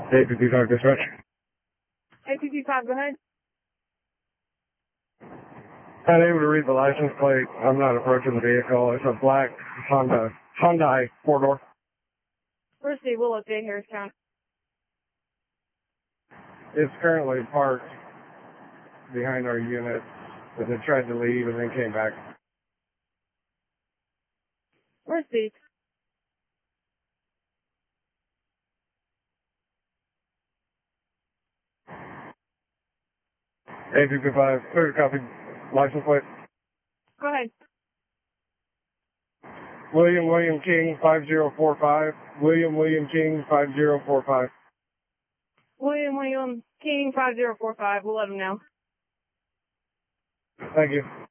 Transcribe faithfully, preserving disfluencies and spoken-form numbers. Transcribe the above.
A P P five dispatch. A P P five, go ahead. Unable to read the license plate. I'm not approaching the vehicle. It's a black Honda, Hyundai four-door. First day, we'll update Harris County. It's currently parked behind our unit, but it tried to leave and then came back. First day. A P P five, clear copy, license plate. Go ahead. William William King five zero four five. William William King five zero four five. William William King five zero four five. We'll let him know. Thank you.